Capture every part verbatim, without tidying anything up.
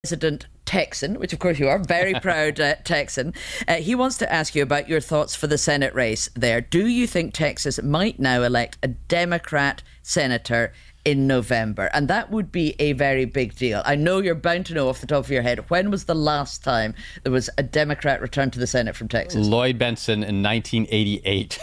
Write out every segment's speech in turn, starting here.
Resident Texan, which of course you are, very proud uh, Texan. Uh, he wants to ask you about your thoughts for the Senate race there. Do you think Texas might now elect a Democrat senator in November? And that would be a very big deal. I know you're bound to know off the top of your head, when was the last time there was a Democrat returned to the Senate from Texas? Lloyd Bentsen in nineteen eighty-eight.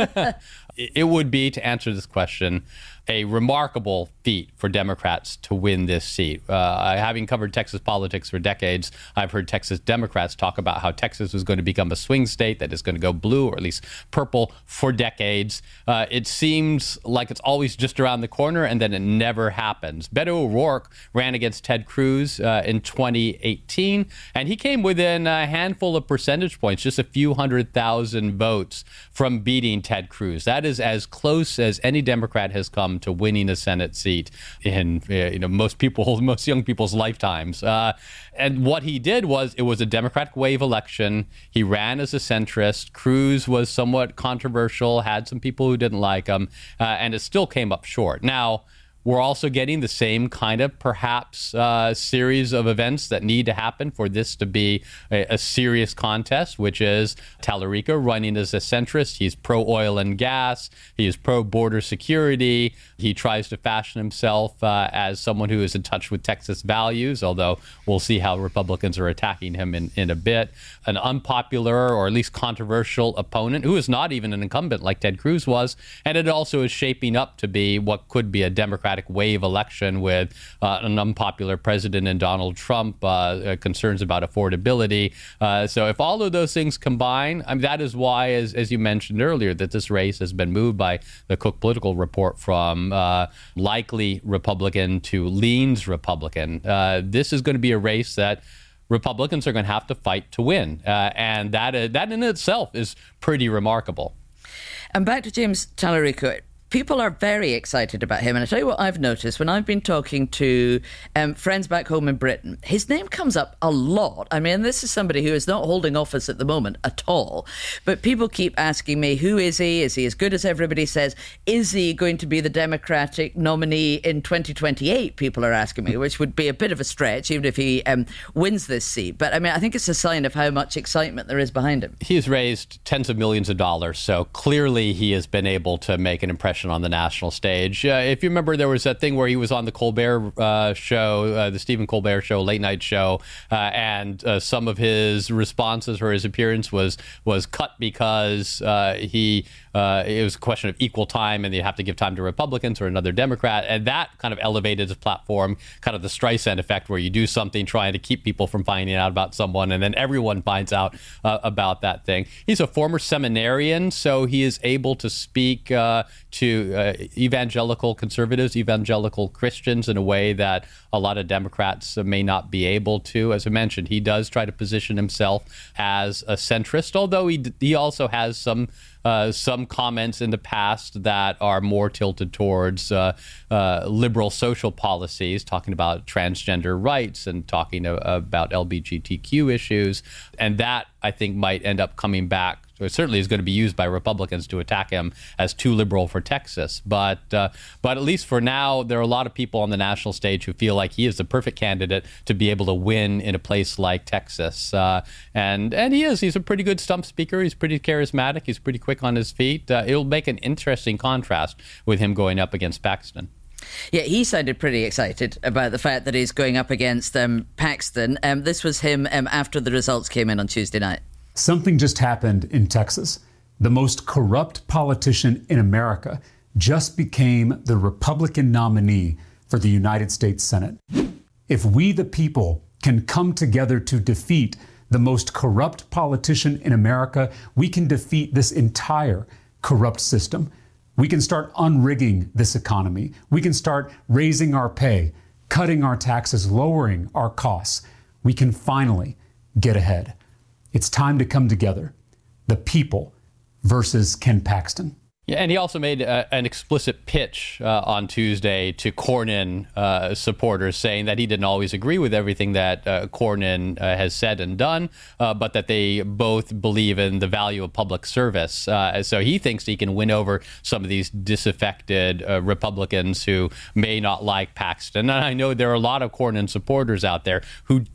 It would be, to answer this question, a remarkable feat for Democrats to win this seat. Uh, having covered Texas politics for decades, I've heard Texas Democrats talk about how Texas was going to become a swing state that is going to go blue or at least purple for decades. Uh, it seems like it's always just around the corner, and then it never happens. Beto O'Rourke ran against Ted Cruz uh, in twenty eighteen, and he came within a handful of percentage points, just a few hundred thousand votes from beating Ted Cruz. That is as close as any Democrat has come to winning a Senate seat in uh, you know most people, most young people's lifetimes. Uh, and what he did was, it was a Democratic wave election. He ran as a centrist. Cruz was somewhat controversial, had some people who didn't like him, uh, and it still came up short. Now, we're also getting the same kind of, perhaps, uh, series of events that need to happen for this to be a, a serious contest, which is Tallarico running as a centrist. He's pro-oil and gas. He is pro-border security. He tries to fashion himself uh, as someone who is in touch with Texas values, although we'll see how Republicans are attacking him in, in a bit. An unpopular, or at least controversial, opponent who is not even an incumbent like Ted Cruz was. And it also is shaping up to be what could be a Democratic wave election with uh, an unpopular president in Donald Trump, uh, concerns about affordability. Uh, so if all of those things combine, I mean, that is why, as, as you mentioned earlier, that this race has been moved by the Cook Political Report from uh, likely Republican to leans Republican. Uh, this is going to be a race that Republicans are going to have to fight to win. Uh, and that, uh, that in itself is pretty remarkable. And back to James Tallarico. People are very excited about him. And I tell you what I've noticed when I've been talking to um, friends back home in Britain, his name comes up a lot. I mean, this is somebody who is not holding office at the moment at all. But people keep asking me, who is he? Is he as good as everybody says? Is he going to be the Democratic nominee in twenty twenty-eight? People are asking me, which would be a bit of a stretch, even if he um, wins this seat. But I mean, I think it's a sign of how much excitement there is behind him. He has raised tens of millions of dollars. So clearly he has been able to make an impression on the national stage. Uh, if you remember, there was that thing where he was on the Colbert uh, show, uh, the Stephen Colbert show, late night show, uh, and uh, some of his responses or his appearance was was cut because uh, he uh, it was a question of equal time, and you have to give time to Republicans or another Democrat, and that kind of elevated his platform, kind of the Streisand effect, where you do something trying to keep people from finding out about someone, and then everyone finds out uh, about that thing. He's a former seminarian, so he is able to speak uh, to uh, evangelical conservatives, evangelical Christians in a way that a lot of Democrats may not be able to. As I mentioned, he does try to position himself as a centrist, although he he also has some uh, some comments in the past that are more tilted towards uh, uh, liberal social policies, talking about transgender rights and talking a, about L G B T Q issues. And that, I think, might end up coming back. It certainly is going to be used by Republicans to attack him as too liberal for Texas. But uh, but at least for now, there are a lot of people on the national stage who feel like he is the perfect candidate to be able to win in a place like Texas. Uh, and and he is. He's a pretty good stump speaker. He's pretty charismatic. He's pretty quick on his feet. Uh, it'll make an interesting contrast with him going up against Paxton. Yeah, he sounded pretty excited about the fact that he's going up against um, Paxton. Um, this was him um, after the results came in on Tuesday night. Something just happened in Texas. The most corrupt politician in America just became the Republican nominee for the United States Senate. If we, the people, can come together to defeat the most corrupt politician in America, we can defeat this entire corrupt system. We can start unrigging this economy. We can start raising our pay, cutting our taxes, lowering our costs. We can finally get ahead. It's time to come together. The people versus Ken Paxton. Yeah, and he also made uh, an explicit pitch uh, on Tuesday to Cornyn uh, supporters, saying that he didn't always agree with everything that uh, Cornyn uh, has said and done, uh, but that they both believe in the value of public service. Uh, so he thinks he can win over some of these disaffected uh, Republicans who may not like Paxton. And I know there are a lot of Cornyn supporters out there who